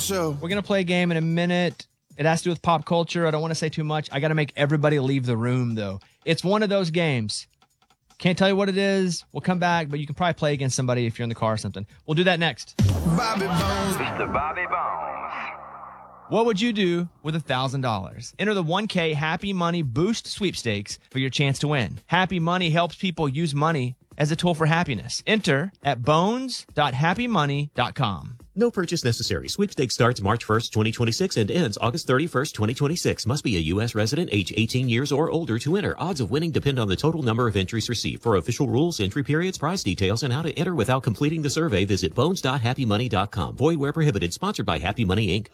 Show. We're going to play a game in a minute. It has to do with pop culture. I don't want to say too much. I got to make everybody leave the room, though. It's one of those games. Can't tell you what it is. We'll come back, but you can probably play against somebody if you're in the car or something. We'll do that next. Bobby Bones. Mr. Bobby Bones. What would you do with $1,000? Enter the 1K Happy Money Boost Sweepstakes for your chance to win. Happy Money helps people use money as a tool for happiness. Enter at bones.happymoney.com. No purchase necessary. Sweepstakes starts March 1st, 2026 and ends August 31st, 2026. Must be a U.S. resident, age 18 years or older to enter. Odds of winning depend on the total number of entries received. For official rules, entry periods, prize details, and how to enter without completing the survey, visit bones.happymoney.com. Void where prohibited. Sponsored by Happy Money, Inc.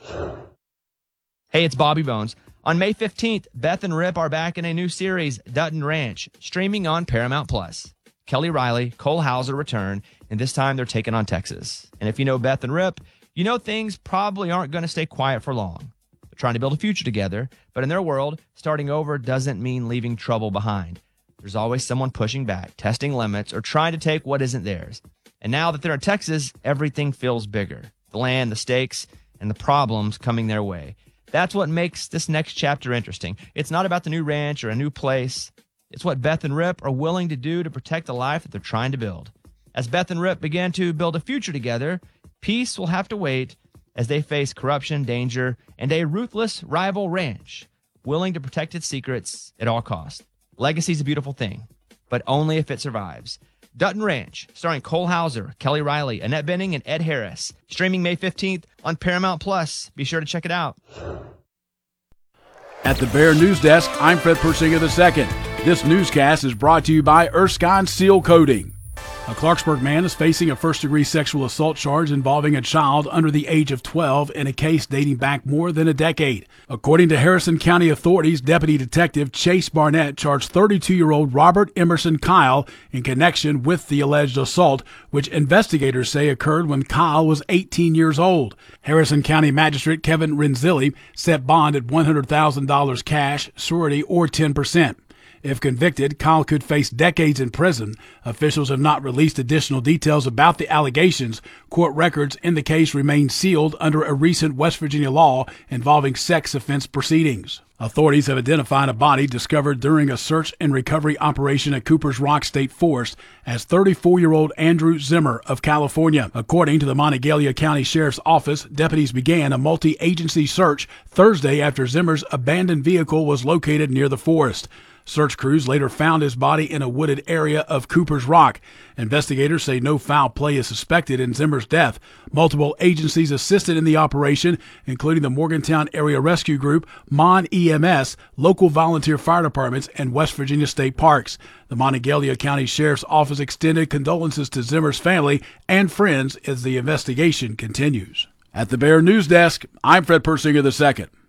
Hey, it's Bobby Bones. On May 15th, Beth and Rip are back in a new series, Dutton Ranch, streaming on Paramount+. Kelly Riley, Cole Hauser return, and this time they're taking on Texas. And if you know Beth and Rip, you know things probably aren't going to stay quiet for long. They're trying to build a future together, but in their world, starting over doesn't mean leaving trouble behind. There's always someone pushing back, testing limits, or trying to take what isn't theirs. And now that they're in Texas, everything feels bigger. The land, the stakes, and the problems coming their way. That's what makes this next chapter interesting. It's not about the new ranch or a new place. It's what Beth and Rip are willing to do to protect the life that they're trying to build. As Beth and Rip begin to build a future together, peace will have to wait as they face corruption, danger, and a ruthless rival ranch willing to protect its secrets at all costs. Legacy's a beautiful thing, but only if it survives. Dutton Ranch, starring Cole Hauser, Kelly Riley, Annette Bening, and Ed Harris. Streaming May 15th on Paramount+. Be sure to check it out. At the Bear News Desk, I'm Fred Persinger II. This newscast is brought to you by Erskine Seal Coating. A Clarksburg man is facing a first-degree sexual assault charge involving a child under the age of 12 in a case dating back more than a decade. According to Harrison County authorities, Deputy Detective Chase Barnett charged 32-year-old Robert Emerson Kyle in connection with the alleged assault, which investigators say occurred when Kyle was 18 years old. Harrison County Magistrate Kevin Renzilli set bond at $100,000 cash, surety, or 10%. If convicted, Kyle could face decades in prison. Officials have not released additional details about the allegations. Court records in the case remain sealed under a recent West Virginia law involving sex offense proceedings. Authorities have identified a body discovered during a search and recovery operation at Cooper's Rock State Forest as 34-year-old Andrew Zimmer of California. According to the Monongalia County Sheriff's Office, deputies began a multi-agency search Thursday after Zimmer's abandoned vehicle was located near the forest. Search crews later found his body in a wooded area of Cooper's Rock. Investigators say no foul play is suspected in Zimmer's death. Multiple agencies assisted in the operation, including the Morgantown Area Rescue Group, Mon EMS, local volunteer fire departments, and West Virginia State Parks. The Monongalia County Sheriff's Office extended condolences to Zimmer's family and friends as the investigation continues. At the Bear News Desk, I'm Fred Persinger II.